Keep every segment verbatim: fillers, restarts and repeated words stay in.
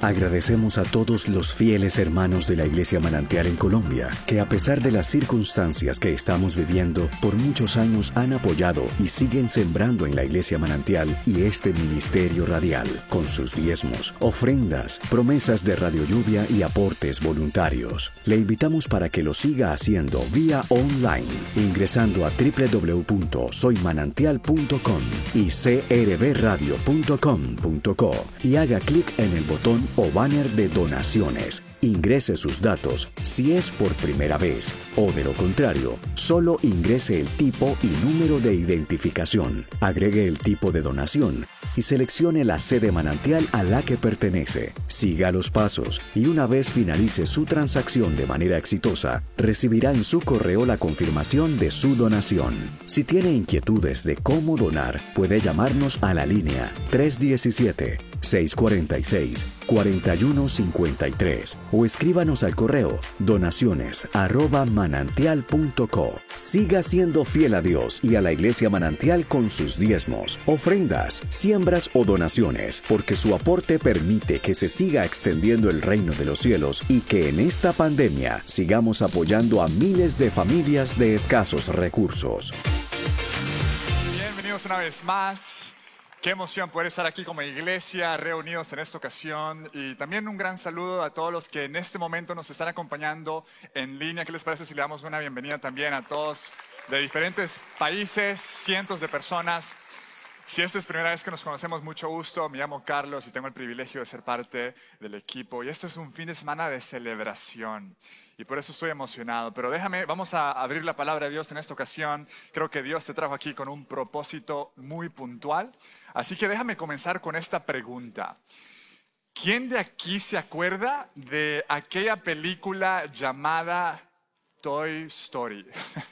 Agradecemos a todos los fieles hermanos de la Iglesia Manantial en Colombia, que a pesar de las circunstancias que estamos viviendo, por muchos años han apoyado y siguen sembrando en la Iglesia Manantial y este ministerio radial, con sus diezmos, ofrendas, promesas de Radio Lluvia y aportes voluntarios. Le invitamos para que lo siga haciendo vía online, ingresando a doble u doble u doble u punto soy manantial punto com y c r b radio punto com punto co y haga clic en el botón o banner de donaciones. Ingrese sus datos si es por primera vez o, de lo contrario, solo ingrese el tipo y número de identificación. Agregue el tipo de donación y seleccione la sede manantial a la que pertenece. Siga los pasos y una vez finalice su transacción de manera exitosa, recibirá en su correo la confirmación de su donación. Si tiene inquietudes de cómo donar, puede llamarnos a la línea tres uno siete, seis cuatro seis, cuatro uno cinco tres o escríbanos al correo donaciones arroba manantial punto co. Siga siendo fiel a Dios y a la Iglesia Manantial con sus diezmos, ofrendas, siembras o donaciones, porque su aporte permite que se siga extendiendo el reino de los cielos y que en esta pandemia sigamos apoyando a miles de familias de escasos recursos. Bienvenidos una vez más. Qué emoción poder estar aquí como iglesia reunidos en esta ocasión, y también un gran saludo a todos los que en este momento nos están acompañando en línea. ¿Qué les parece si le damos una bienvenida también a todos de diferentes países, cientos de personas? Si esta es la primera vez que nos conocemos, mucho gusto. Me llamo Carlos y tengo el privilegio de ser parte del equipo. Y este es un fin de semana de celebración y por eso estoy emocionado. Pero déjame, vamos a abrir la palabra de Dios en esta ocasión. Creo que Dios te trajo aquí con un propósito muy puntual. Así que déjame comenzar con esta pregunta. ¿Quién de aquí se acuerda de aquella película llamada Toy Story?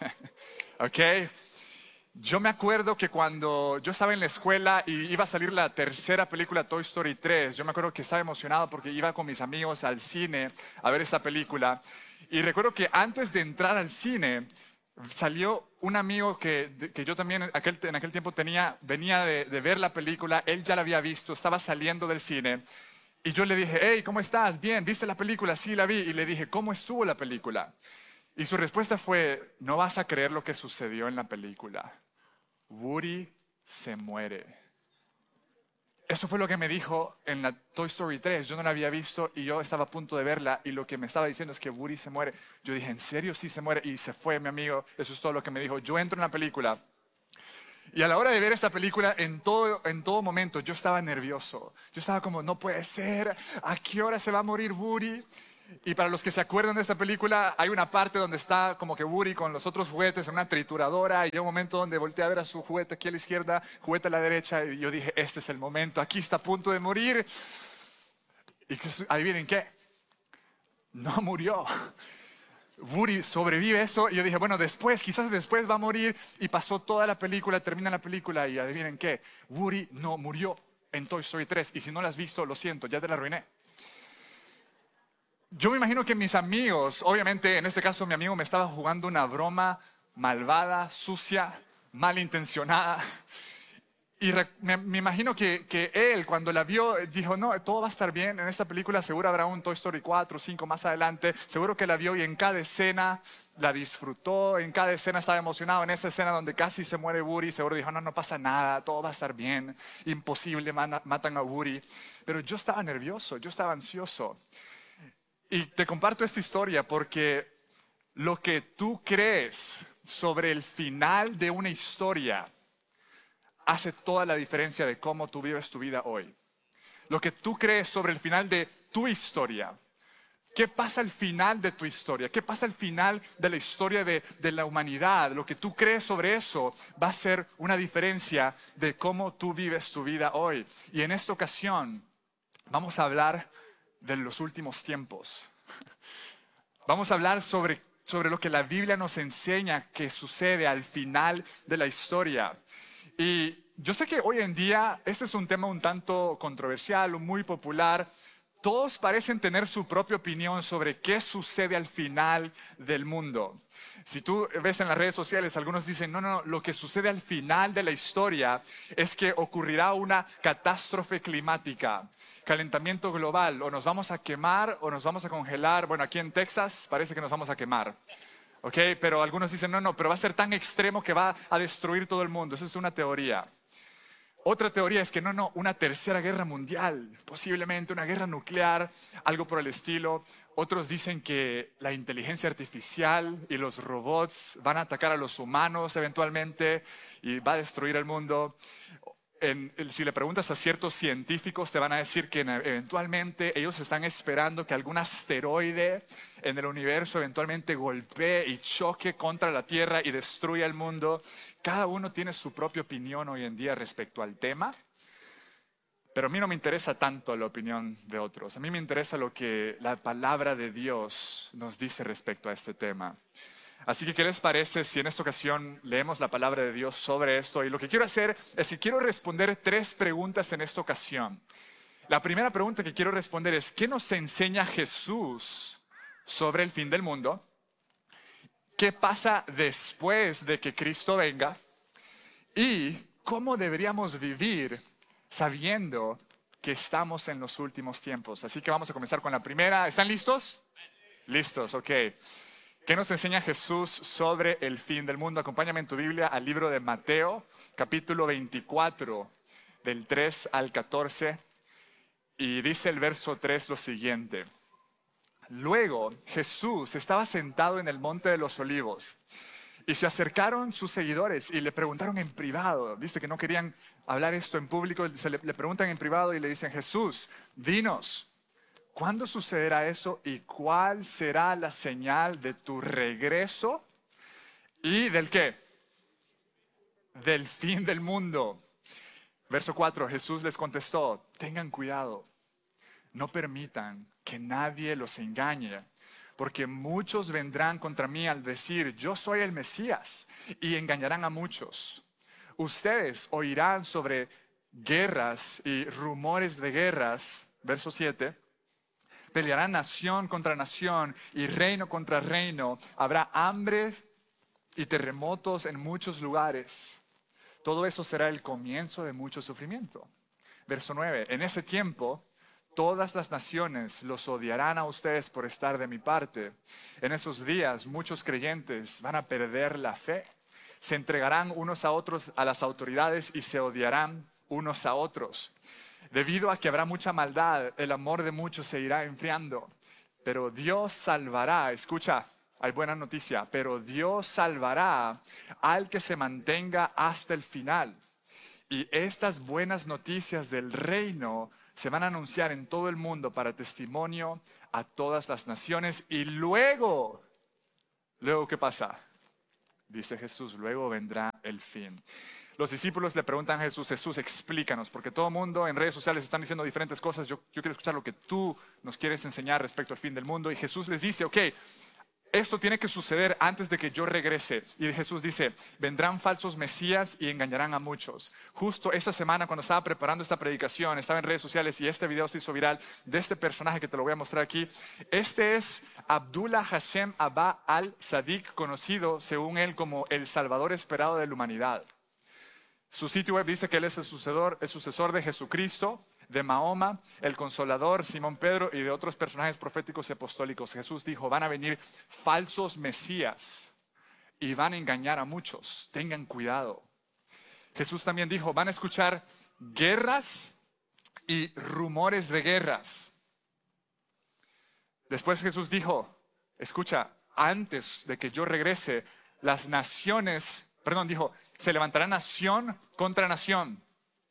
¿Ok? Yo me acuerdo que cuando yo estaba en la escuela y iba a salir la tercera película, Toy Story tres, yo me acuerdo que estaba emocionado porque iba con mis amigos al cine a ver esa película. Y recuerdo que antes de entrar al cine, salió un amigo que, que yo también en aquel, en aquel tiempo tenía, venía de, de ver la película, él ya la había visto, estaba saliendo del cine. Y yo le dije, hey, ¿cómo estás? Bien, ¿viste la película? Sí, la vi. Y le dije, ¿cómo estuvo la película? Y su respuesta fue, no vas a creer lo que sucedió en la película. Woody se muere. Eso fue lo que me dijo en la Toy Story tres. Yo no la había visto y yo estaba a punto de verla y lo que me estaba diciendo es que Woody se muere. Yo dije, ¿en serio? Sí se muere. Y se fue mi amigo. Eso es todo lo que me dijo. Yo entro en la película y a la hora de ver esta película, en todo, en todo momento, yo estaba nervioso. Yo estaba como, no puede ser. ¿A qué hora se va a morir Woody? Y para los que se acuerdan de esta película, hay una parte donde está como que Woody con los otros juguetes en una trituradora y hay un momento donde voltea a ver a su juguete aquí a la izquierda, juguete a la derecha, y yo dije, este es el momento, aquí está a punto de morir. Y adivinen qué, no murió. Woody sobrevive eso y yo dije, bueno, después, quizás después va a morir, y pasó toda la película, termina la película y adivinen qué, Woody no murió en Toy Story tres, y si no la has visto, lo siento, ya te la arruiné. Yo me imagino que mis amigos, obviamente en este caso mi amigo me estaba jugando una broma malvada, sucia, malintencionada. Y me, me imagino que, que él cuando la vio dijo, no, todo va a estar bien, en esta película seguro habrá un Toy Story cuatro o cinco más adelante. Seguro que la vio y en cada escena la disfrutó, en cada escena estaba emocionado. En esa escena donde casi se muere Woody, seguro dijo, no, no pasa nada, todo va a estar bien, imposible, man, matan a Woody. Pero yo estaba nervioso, yo estaba ansioso. Y te comparto esta historia porque lo que tú crees sobre el final de una historia hace toda la diferencia de cómo tú vives tu vida hoy. Lo que tú crees sobre el final de tu historia. ¿Qué pasa al final de tu historia? ¿Qué pasa al final de la historia de, de la humanidad? Lo que tú crees sobre eso va a ser una diferencia de cómo tú vives tu vida hoy. Y en esta ocasión vamos a hablar de los últimos tiempos. Vamos a hablar sobre, sobre lo que la Biblia nos enseña que sucede al final de la historia. Y yo sé que hoy en día este es un tema un tanto controversial, muy popular, Todos parecen tener su propia opinión sobre qué sucede al final del mundo. Si tú ves en las redes sociales, algunos dicen, no, no, no, lo que sucede al final de la historia es que ocurrirá una catástrofe climática, calentamiento global, o nos vamos a quemar o nos vamos a congelar. Bueno, aquí en Texas parece que nos vamos a quemar, ¿ok? Pero algunos dicen, no, no, pero va a ser tan extremo que va a destruir todo el mundo. Esa es una teoría. Otra teoría es que no, no, una tercera guerra mundial, posiblemente una guerra nuclear, algo por el estilo. Otros dicen que la inteligencia artificial y los robots van a atacar a los humanos eventualmente y va a destruir el mundo. En, si le preguntas a ciertos científicos, te van a decir que eventualmente ellos están esperando que algún asteroide en el universo eventualmente golpee y choque contra la Tierra y destruya el mundo. Cada uno tiene su propia opinión hoy en día respecto al tema, pero a mí no me interesa tanto la opinión de otros. A mí me interesa lo que la palabra de Dios nos dice respecto a este tema. Así que, ¿qué les parece si en esta ocasión leemos la palabra de Dios sobre esto? Y lo que quiero hacer es que quiero responder tres preguntas en esta ocasión. La primera pregunta que quiero responder es, ¿qué nos enseña Jesús sobre el fin del mundo? ¿Qué pasa después de que Cristo venga? ¿Y cómo deberíamos vivir sabiendo que estamos en los últimos tiempos? Así que vamos a comenzar con la primera. ¿Están listos? Listos, ok. ¿Qué nos enseña Jesús sobre el fin del mundo? Acompáñame en tu Biblia al libro de Mateo, capítulo veinticuatro, del tres al catorce. Y dice el verso tres lo siguiente. Luego Jesús estaba sentado en el monte de los olivos y se acercaron sus seguidores y le preguntaron en privado. Viste que no querían hablar esto en público, se le, le preguntan en privado y le dicen, Jesús, dinos, ¿cuándo sucederá eso y cuál será la señal de tu regreso y del qué? Del fin del mundo. Verso cuatro, Jesús les contestó, tengan cuidado, no permitan que nadie los engañe, porque muchos vendrán contra mí al decir, yo soy el Mesías, y engañarán a muchos. Ustedes oirán sobre guerras y rumores de guerras, verso siete, pelearán nación contra nación y reino contra reino, habrá hambre y terremotos en muchos lugares. Todo eso será el comienzo de mucho sufrimiento. Verso nueve, en ese tiempo todas las naciones los odiarán a ustedes por estar de mi parte. En esos días muchos creyentes van a perder la fe. Se entregarán unos a otros a las autoridades y se odiarán unos a otros. Debido a que habrá mucha maldad, el amor de muchos se irá enfriando. Pero Dios salvará, escucha, hay buena noticia, pero Dios salvará al que se mantenga hasta el final. Y estas buenas noticias del reino se van a anunciar en todo el mundo para testimonio a todas las naciones. Y luego, luego ¿qué pasa? Dice Jesús, luego vendrá el fin. Los discípulos le preguntan a Jesús, Jesús, explícanos, porque todo el mundo en redes sociales están diciendo diferentes cosas. Yo, yo quiero escuchar lo que tú nos quieres enseñar respecto al fin del mundo. Y Jesús les dice, ok, esto tiene que suceder antes de que yo regrese. Y Jesús dice, vendrán falsos mesías y engañarán a muchos. Justo esta semana cuando estaba preparando esta predicación, estaba en redes sociales y este video se hizo viral de este personaje que te lo voy a mostrar aquí. Este es Abdullah Hashem Abba al-Sadiq, conocido según él como el Salvador esperado de la humanidad. Su sitio web dice que él es el sucesor, el sucesor de Jesucristo, de Mahoma, el Consolador, Simón Pedro y de otros personajes proféticos y apostólicos. Jesús dijo, van a venir falsos mesías y van a engañar a muchos. Tengan cuidado. Jesús también dijo, van a escuchar guerras y rumores de guerras. Después Jesús dijo, escucha, antes de que yo regrese, las naciones, perdón, dijo, se levantará nación contra nación.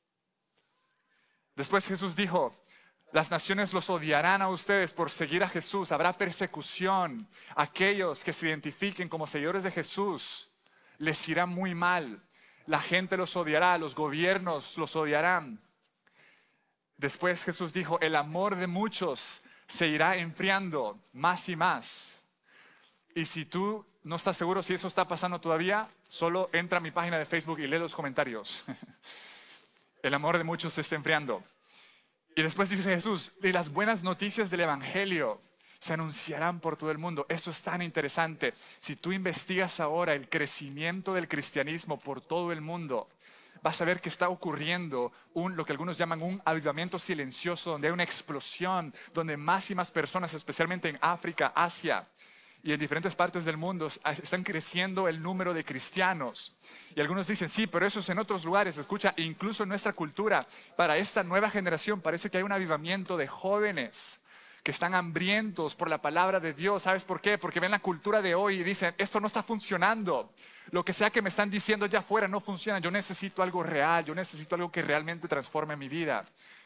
Después Jesús dijo, las naciones los odiarán a ustedes por seguir a Jesús. Habrá persecución. Aquellos que se identifiquen como seguidores de Jesús les irá muy mal. La gente los odiará, los gobiernos los odiarán. Después Jesús dijo, el amor de muchos se irá enfriando más y más. Y si tú no estás seguro si eso está pasando todavía, solo entra a mi página de Facebook y lee los comentarios. El amor de muchos se está enfriando. Y después dice Jesús, y las buenas noticias del Evangelio se anunciarán por todo el mundo. Eso es tan interesante. Si tú investigas ahora el crecimiento del cristianismo por todo el mundo, vas a ver que está ocurriendo un, lo que algunos llaman un avivamiento silencioso, donde hay una explosión, donde más y más personas, especialmente en África, Asia y en diferentes partes del mundo, están creciendo el número de cristianos. Y algunos dicen, sí, pero eso es en otros lugares. Escucha, incluso en nuestra cultura, para esta nueva generación parece que hay un avivamiento de jóvenes que están hambrientos por la palabra de Dios. ¿Sabes por qué? Porque ven la cultura de hoy y dicen, esto no está funcionando. Lo que sea que me están diciendo allá afuera no funciona. Yo necesito algo real, yo necesito algo que realmente transforme mi vida.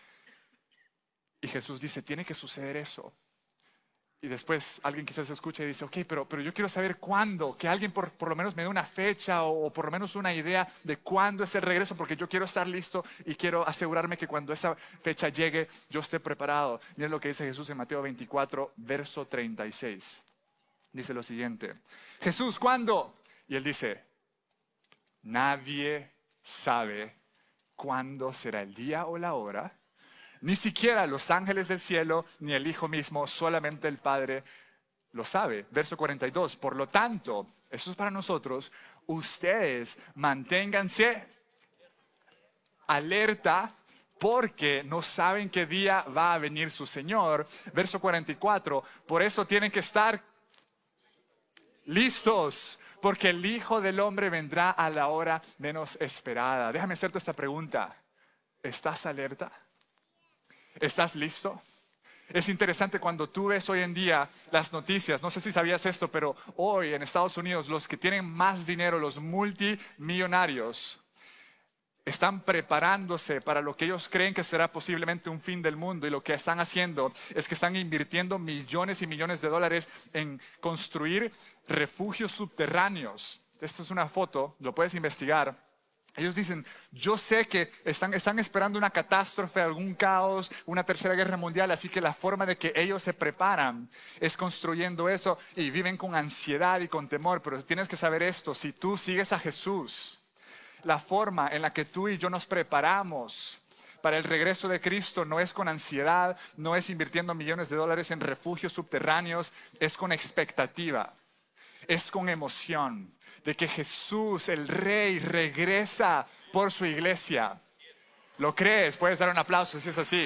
Y Jesús dice, tiene que suceder eso. Y después alguien quizás escucha y dice, ok, pero, pero yo quiero saber cuándo, que alguien por, por lo menos me dé una fecha o, o por lo menos una idea de cuándo es el regreso, porque yo quiero estar listo y quiero asegurarme que cuando esa fecha llegue, yo esté preparado. Miren lo que dice Jesús en Mateo veinticuatro, verso treinta y seis. Dice lo siguiente, Jesús, ¿cuándo? Y él dice, nadie sabe cuándo será el día o la hora. Ni siquiera los ángeles del cielo, ni el Hijo mismo, solamente el Padre lo sabe. Verso cuarenta y dos, por lo tanto, eso es para nosotros, ustedes manténganse alerta porque no saben qué día va a venir su Señor. Verso cuarenta y cuatro, por eso tienen que estar listos, porque el Hijo del Hombre vendrá a la hora menos esperada. Déjame hacerte esta pregunta, ¿estás alerta? ¿Estás listo? Es interesante cuando tú ves hoy en día las noticias, no sé si sabías esto, pero hoy en Estados Unidos los que tienen más dinero, los multimillonarios, están preparándose para lo que ellos creen que será posiblemente un fin del mundo, y lo que están haciendo es que están invirtiendo millones y millones de dólares en construir refugios subterráneos. Esta es una foto, lo puedes investigar. Ellos dicen, yo sé que están, están esperando una catástrofe, algún caos, una tercera guerra mundial, así que la forma de que ellos se preparan es construyendo eso, y viven con ansiedad y con temor. Pero tienes que saber esto, si tú sigues a Jesús, la forma en la que tú y yo nos preparamos para el regreso de Cristo no es con ansiedad, no es invirtiendo millones de dólares en refugios subterráneos, es con expectativa, es con emoción de que Jesús, el Rey, regresa por su iglesia. ¿Lo crees? Puedes dar un aplauso si es así.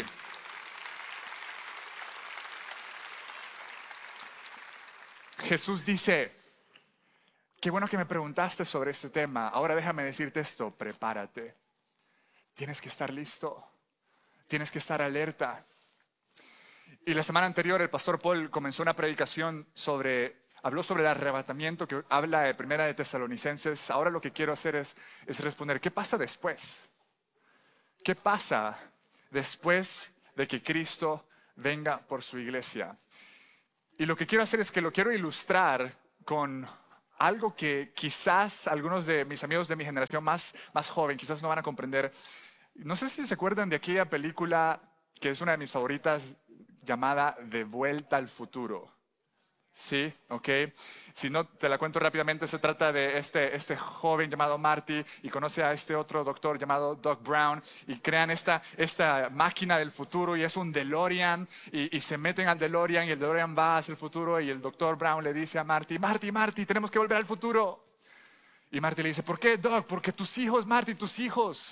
Jesús dice, qué bueno que me preguntaste sobre este tema. Ahora déjame decirte esto, prepárate. Tienes que estar listo. Tienes que estar alerta. Y la semana anterior el pastor Paul comenzó una predicación sobre... Habló sobre el arrebatamiento que habla de Primera de Tesalonicenses. Ahora lo que quiero hacer es, es responder, ¿qué pasa después? ¿Qué pasa después de que Cristo venga por su iglesia? Y lo que quiero hacer es que lo quiero ilustrar con algo que quizás algunos de mis amigos de mi generación más, más joven quizás no van a comprender. No sé si se acuerdan de aquella película que es una de mis favoritas llamada De Vuelta al Futuro. Sí, ok. Si no, te la cuento rápidamente. Se trata de este, este joven llamado Marty y conoce a este otro doctor llamado Doc Brown y crean esta, esta máquina del futuro, y es un DeLorean, y, y se meten al DeLorean y el DeLorean va hacia el futuro, y el doctor Brown le dice a Marty, Marty, Marty, tenemos que volver al futuro. Y Marty le dice, ¿por qué, Doc? Porque tus hijos, Marty, tus hijos.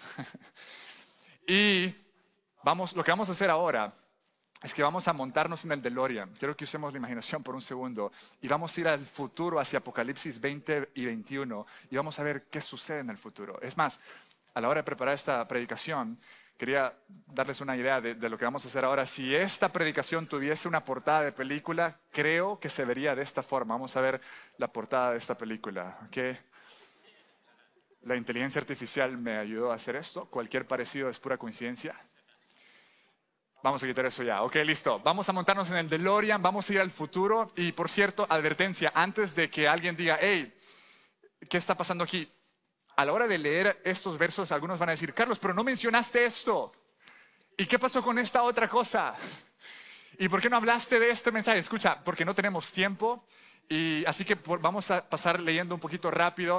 Y vamos, lo que vamos a hacer ahora es que vamos a montarnos en el DeLorean. Quiero que usemos la imaginación por un segundo y vamos a ir al futuro, hacia Apocalipsis veinte y veintiuno, y vamos a ver qué sucede en el futuro. Es más, a la hora de preparar esta predicación, quería darles una idea de, de lo que vamos a hacer ahora. Si esta predicación tuviese una portada de película, creo que se vería de esta forma. Vamos a ver la portada de esta película, ¿ok? La inteligencia artificial me ayudó a hacer esto. Cualquier parecido es pura coincidencia. Vamos a quitar eso ya. Ok, listo. Vamos a montarnos en el DeLorean, vamos a ir al futuro. Y por cierto, advertencia, antes de que alguien diga, hey, ¿qué está pasando aquí? A la hora de leer estos versos, algunos van a decir, Carlos, pero no mencionaste esto. ¿Y qué pasó con esta otra cosa? ¿Y por qué no hablaste de este mensaje? Escucha, porque no tenemos tiempo. Y así que por, vamos a pasar leyendo un poquito rápido.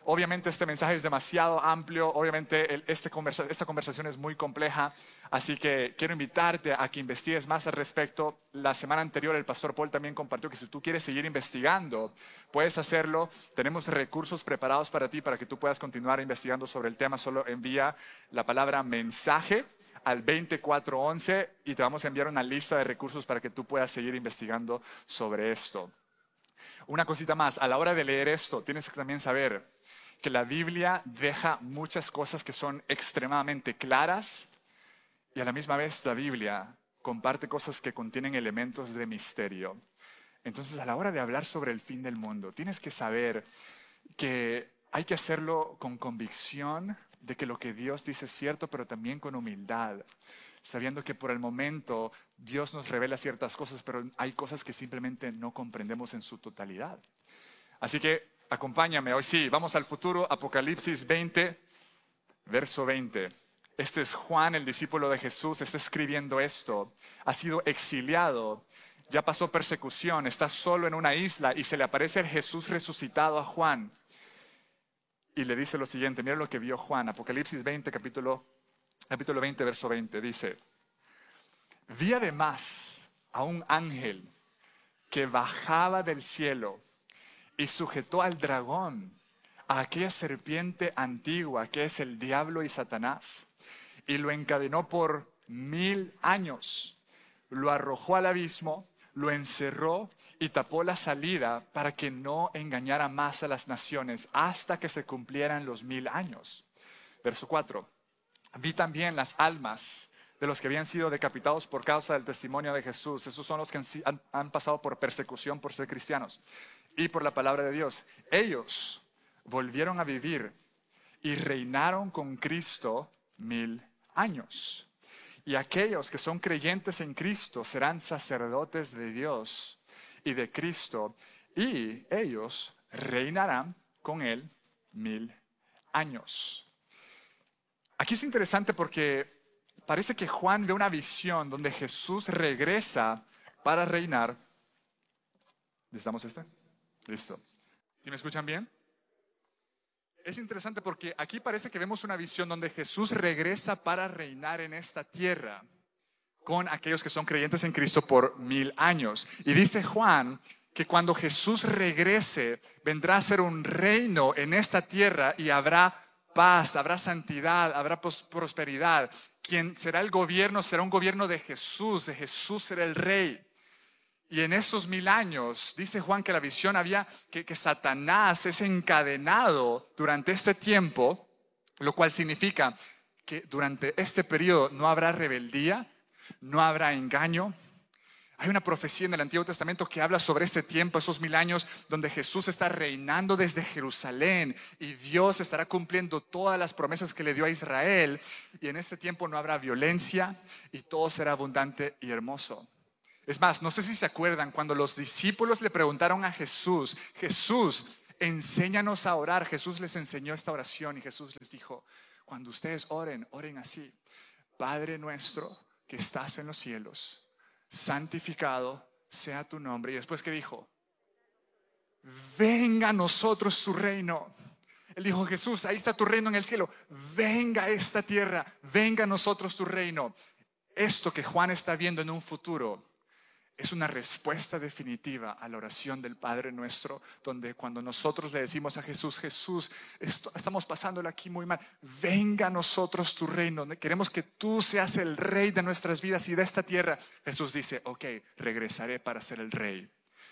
Obviamente este mensaje es demasiado amplio, obviamente el, este conversa, esta conversación es muy compleja, así que quiero invitarte a que investigues más al respecto. La semana anterior el pastor Paul también compartió que si tú quieres seguir investigando, puedes hacerlo. Tenemos recursos preparados para ti, para que tú puedas continuar investigando sobre el tema. Solo envía la palabra mensaje al veinticuatro once y te vamos a enviar una lista de recursos para que tú puedas seguir investigando sobre esto. Una cosita más, a la hora de leer esto, tienes que también saber que la Biblia deja muchas cosas que son extremadamente claras y a la misma vez la Biblia comparte cosas que contienen elementos de misterio. Entonces, a la hora de hablar sobre el fin del mundo, tienes que saber que hay que hacerlo con convicción de que lo que Dios dice es cierto, pero también con humildad, sabiendo que por el momento Dios nos revela ciertas cosas, pero hay cosas que simplemente no comprendemos en su totalidad. Así que acompáñame, hoy sí, vamos al futuro, Apocalipsis veinte, verso veinte. Este es Juan, el discípulo de Jesús, está escribiendo esto. Ha sido exiliado, ya pasó persecución, está solo en una isla y se le aparece el Jesús resucitado a Juan. Y le dice lo siguiente, mira lo que vio Juan, Apocalipsis veinte, capítulo, capítulo veinte, verso veinte, dice: vi además a un ángel que bajaba del cielo y sujetó al dragón, a aquella serpiente antigua que es el diablo y Satanás, y lo encadenó por mil años, lo arrojó al abismo, lo encerró y tapó la salida para que no engañara más a las naciones hasta que se cumplieran los mil años. Verso cuatro. Vi también las almas de los que habían sido decapitados por causa del testimonio de Jesús. Esos son los que han, han pasado por persecución por ser cristianos y por la palabra de Dios. Ellos volvieron a vivir y reinaron con Cristo mil años. Y aquellos que son creyentes en Cristo serán sacerdotes de Dios y de Cristo, y ellos reinarán con Él mil años. Aquí es interesante porque parece que Juan ve una visión donde Jesús regresa para reinar. ¿Necesitamos este? Listo. ¿Sí me escuchan bien? Es interesante porque aquí parece que vemos una visión donde Jesús regresa para reinar en esta tierra con aquellos que son creyentes en Cristo por mil años. Y dice Juan que cuando Jesús regrese, vendrá a ser un reino en esta tierra y habrá paz, habrá santidad, habrá prosperidad. Quien será el gobierno será un gobierno de Jesús, de Jesús será el rey. Y en estos mil años, dice Juan que la visión había, que, que Satanás es encadenado durante este tiempo, lo cual significa que durante este periodo no habrá rebeldía, no habrá engaño. Hay una profecía en el Antiguo Testamento que habla sobre este tiempo, esos mil años, donde Jesús está reinando desde Jerusalén y Dios estará cumpliendo todas las promesas que le dio a Israel. Y en este tiempo no habrá violencia y todo será abundante y hermoso. Es más, no sé si se acuerdan cuando los discípulos le preguntaron a Jesús, Jesús, enséñanos a orar. Jesús les enseñó esta oración y Jesús les dijo, cuando ustedes oren, oren así: Padre nuestro que estás en los cielos, santificado sea tu nombre. Y después, ¿qué dijo? Venga a nosotros tu reino. Él dijo, Jesús, ahí está tu reino en el cielo. Venga a esta tierra, venga a nosotros tu reino. Esto que Juan está viendo en un futuro es una respuesta definitiva a la oración del Padre Nuestro, donde cuando nosotros le decimos a Jesús, Jesús, esto, estamos pasándolo aquí muy mal, venga a nosotros tu reino, queremos que tú seas el rey de nuestras vidas y de esta tierra. Jesús dice, ok, regresaré para ser el rey.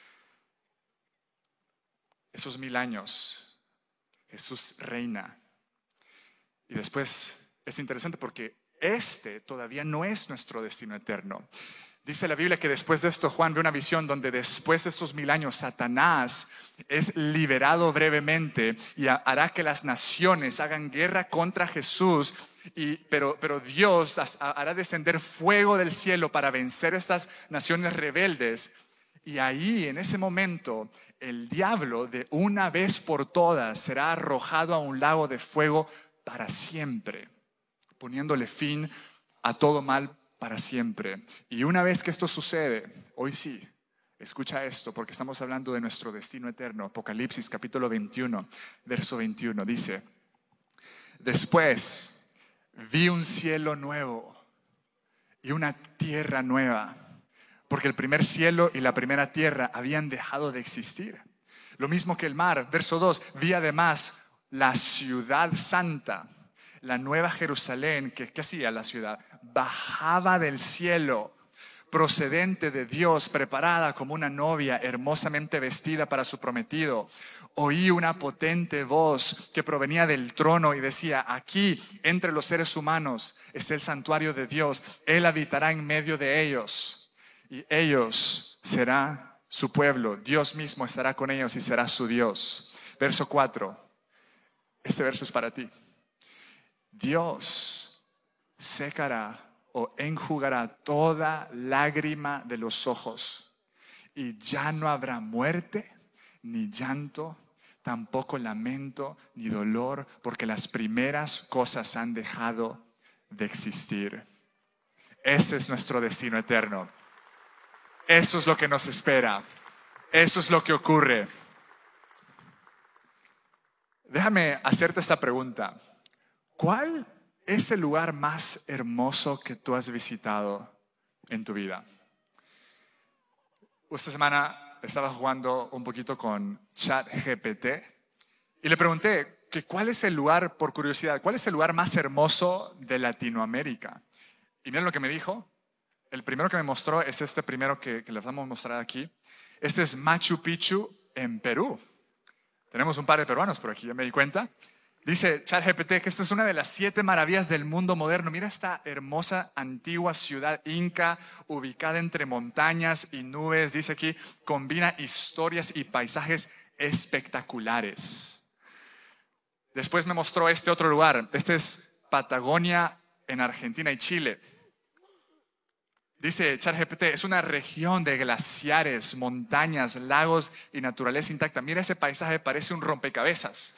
Esos mil años, Jesús reina. Y después es interesante porque este todavía no es nuestro destino eterno. Dice la Biblia que después de esto Juan ve una visión donde después de estos mil años Satanás es liberado brevemente y hará que las naciones hagan guerra contra Jesús, y, pero, pero Dios hará descender fuego del cielo para vencer estas naciones rebeldes. Y ahí en ese momento el diablo de una vez por todas será arrojado a un lago de fuego para siempre, poniéndole fin a todo mal para siempre. Y una vez que esto sucede, hoy sí, Escucha esto, porque estamos hablando de nuestro destino eterno. Apocalipsis capítulo veintiuno, verso veintiuno, dice: después vi un cielo nuevo y una tierra nueva, porque el primer cielo y la primera tierra habían dejado de existir. Lo mismo que el mar. Verso dos, vi además la ciudad santa, la nueva Jerusalén, que ¿qué hacía la ciudad? Bajaba del cielo, procedente de Dios, preparada como una novia hermosamente vestida para su prometido. Oí una potente voz que provenía del trono y decía: aquí, entre los seres humanos, está el santuario de Dios. Él habitará en medio de ellos y ellos serán su pueblo. Dios mismo estará con ellos y será su Dios. Verso cuatro. Este verso es para ti. Dios secará o enjugará toda lágrima de los ojos, y ya no habrá muerte, ni llanto, tampoco lamento, ni dolor, porque las primeras cosas han dejado de existir. Ese es nuestro destino eterno. Eso es lo que nos espera. Eso es lo que ocurre. Déjame hacerte esta pregunta. ¿Cuál es el lugar más hermoso que tú has visitado en tu vida? Esta semana estaba jugando un poquito con ChatGPT y le pregunté que cuál es el lugar, por curiosidad, cuál es el lugar más hermoso de Latinoamérica. Y miren lo que me dijo. El primero que me mostró es este primero que, que les vamos a mostrar aquí. Este es Machu Picchu en Perú. Tenemos un par de peruanos por aquí, ya me di cuenta. Dice ChatGPT que esta es una de las siete maravillas del mundo moderno. Mira esta hermosa antigua ciudad inca ubicada entre montañas y nubes. Dice aquí, combina historias y paisajes espectaculares. Después me mostró este otro lugar. Este es Patagonia en Argentina y Chile. Dice ChatGPT, es una región de glaciares, montañas, lagos y naturaleza intacta. Mira ese paisaje, parece un rompecabezas.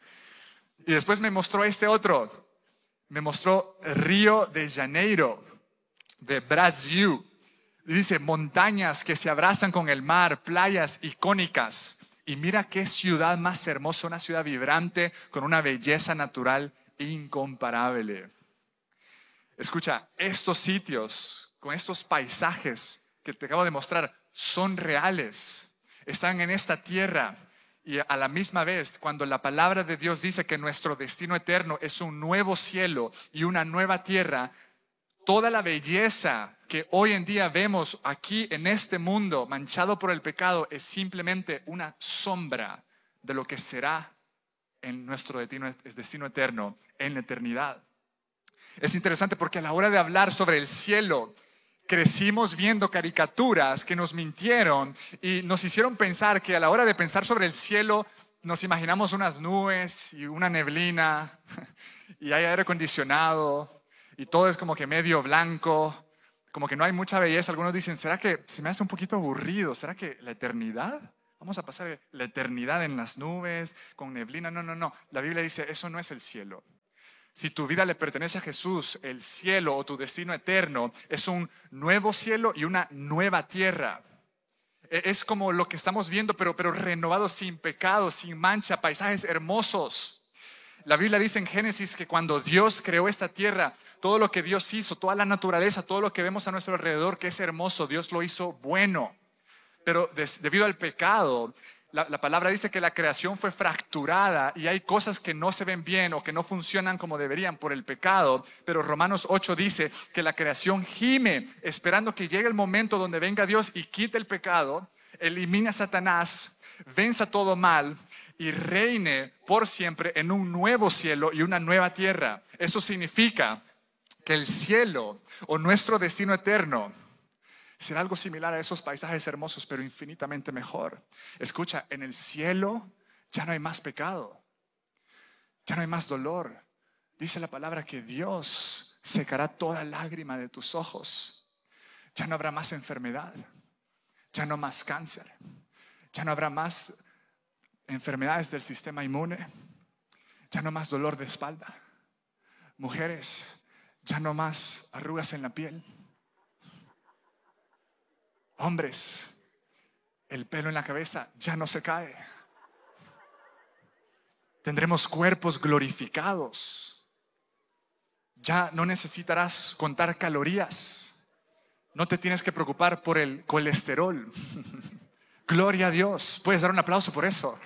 Y después me mostró este otro. Me mostró Río de Janeiro, de Brasil. Y dice, montañas que se abrazan con el mar, playas icónicas. Y mira qué ciudad más hermosa, una ciudad vibrante con una belleza natural incomparable. Escucha, estos sitios, con estos paisajes que te acabo de mostrar, son reales. Están en esta tierra. Y a la misma vez, cuando la palabra de Dios dice que nuestro destino eterno es un nuevo cielo y una nueva tierra, toda la belleza que hoy en día vemos aquí en este mundo manchado por el pecado es simplemente una sombra de lo que será en nuestro destino, destino eterno, en la eternidad. Es interesante porque a la hora de hablar sobre el cielo, crecimos viendo caricaturas que nos mintieron y nos hicieron pensar que a la hora de pensar sobre el cielo nos imaginamos unas nubes y una neblina y hay aire acondicionado y todo es como que medio blanco, como que no hay mucha belleza. Algunos dicen, ¿será que se me hace un poquito aburrido? ¿Será que la eternidad? Vamos a pasar la eternidad en las nubes con neblina. No, no, no. La Biblia dice, eso no es el cielo. Si tu vida le pertenece a Jesús, el cielo o tu destino eterno es un nuevo cielo y una nueva tierra. Es como lo que estamos viendo, pero, pero renovado, sin pecado, sin mancha, paisajes hermosos. La Biblia dice en Génesis que cuando Dios creó esta tierra, todo lo que Dios hizo, toda la naturaleza, todo lo que vemos a nuestro alrededor que es hermoso, Dios lo hizo bueno. Pero des, debido al pecado, La, la palabra dice que la creación fue fracturada y hay cosas que no se ven bien o que no funcionan como deberían por el pecado. Pero Romanos ocho dice que la creación gime esperando que llegue el momento donde venga Dios y quite el pecado, elimine a Satanás, venza todo mal y reine por siempre en un nuevo cielo y una nueva tierra. Eso significa que el cielo o nuestro destino eterno será algo similar a esos paisajes hermosos, pero infinitamente mejor. Escucha, en el cielo ya no hay más pecado, ya no hay más dolor. Dice la palabra que Dios secará toda lágrima de tus ojos. Ya no habrá más enfermedad, ya no más cáncer, ya no habrá más enfermedades del sistema inmune, ya no más dolor de espalda. Mujeres, ya no más arrugas en la piel. Hombres, el pelo en la cabeza ya no se cae. Tendremos cuerpos glorificados. Ya no necesitarás contar calorías. No te tienes que preocupar por el colesterol. Gloria a Dios. Puedes dar un aplauso por eso.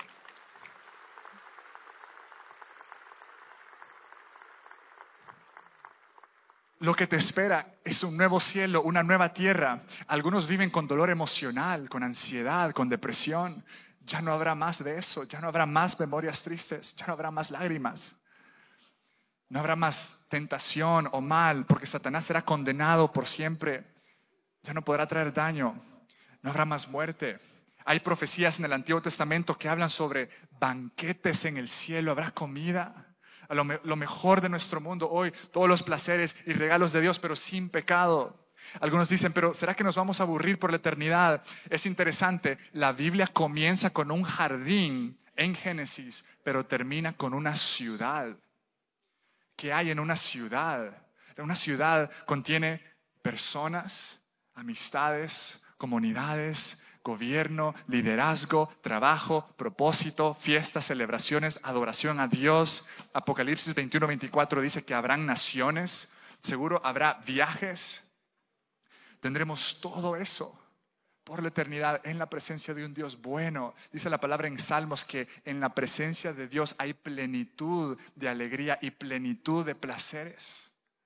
Lo que te espera es un nuevo cielo, una nueva tierra. Algunos viven con dolor emocional, con ansiedad, con depresión. Ya no habrá más de eso. Ya no habrá más memorias tristes. Ya no habrá más lágrimas. No habrá más tentación o mal, porque Satanás será condenado por siempre. Ya no podrá traer daño. No habrá más muerte. Hay profecías en el Antiguo Testamento que hablan sobre banquetes en el cielo. Habrá comida. A lo, me, lo mejor de nuestro mundo hoy, todos los placeres y regalos de Dios, pero sin pecado. Algunos dicen, pero ¿será que nos vamos a aburrir por la eternidad? Es interesante, la Biblia comienza con un jardín en Génesis, pero termina con una ciudad. ¿Qué hay en una ciudad? Una ciudad contiene personas, amistades, comunidades, gobierno, liderazgo, trabajo, propósito, fiestas, celebraciones, adoración a Dios. Apocalipsis veintiuno veinticuatro dice que habrán naciones, seguro habrá viajes. Tendremos todo eso por la eternidad en la presencia de un Dios bueno. Dice la palabra en Salmos que en la presencia de Dios hay plenitud de alegría y plenitud de placeres.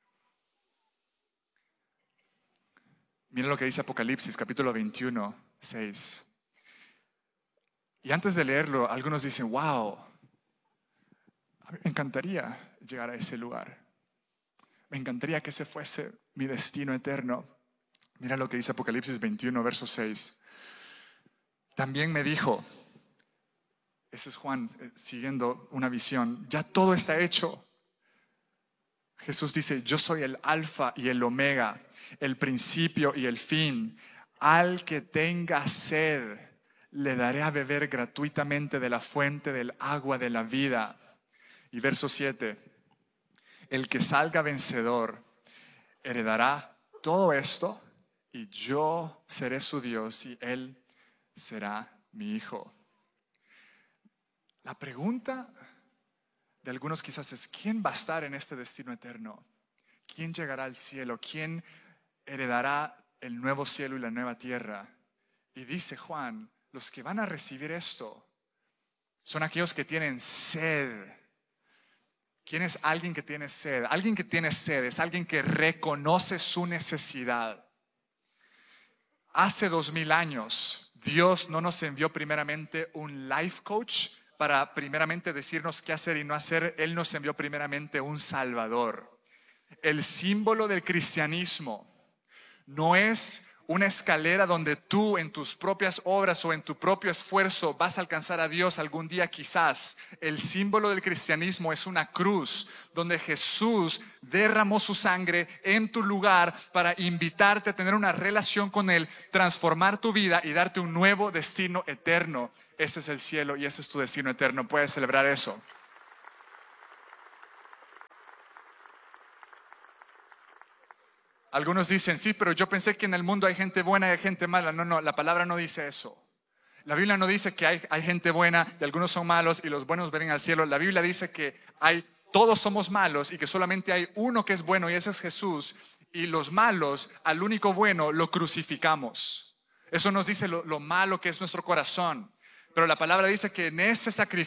Mira lo que dice Apocalipsis capítulo veintiuno, seis. Y antes de leerlo, algunos dicen, wow, a mí me encantaría llegar a ese lugar. Me encantaría que ese fuese mi destino eterno. Mira lo que dice Apocalipsis veintiuno, verso seis. También me dijo, ese es Juan eh, siguiendo una visión, ya todo está hecho. Jesús dice, yo soy el alfa y el omega, el principio y el fin. Al que tenga sed, le daré a beber gratuitamente de la fuente del agua de la vida. Y verso siete, el que salga vencedor heredará todo esto y yo seré su Dios y él será mi hijo. La pregunta de algunos quizás es, ¿quién va a estar en este destino eterno? ¿Quién llegará al cielo? ¿Quién heredará el nuevo cielo y la nueva tierra? Y dice Juan, los que van a recibir esto son aquellos que tienen sed. ¿Quién es alguien que tiene sed? Alguien que tiene sed es alguien que reconoce su necesidad. Hace dos mil años, Dios no nos envió primeramente un life coach para primeramente decirnos qué hacer y no hacer. Él nos envió primeramente un Salvador. El símbolo del cristianismo no es una escalera donde tú en tus propias obras o en tu propio esfuerzo vas a alcanzar a Dios algún día quizás. El símbolo del cristianismo es una cruz donde Jesús derramó su sangre en tu lugar para invitarte a tener una relación con Él, transformar tu vida y darte un nuevo destino eterno. Ese es el cielo y ese es tu destino eterno. Puedes celebrar eso. Algunos dicen, sí, pero yo pensé que en el mundo hay gente buena y hay gente mala. No, no, la palabra no dice eso. La Biblia no dice que hay, hay gente buena y algunos son malos y los buenos vienen al cielo. La Biblia dice que hay, todos somos malos y que solamente hay uno que es bueno y ese es Jesús. Y los malos, al único bueno, lo crucificamos. Eso nos dice lo, lo malo que es nuestro corazón. Pero la palabra dice que en ese sacrificio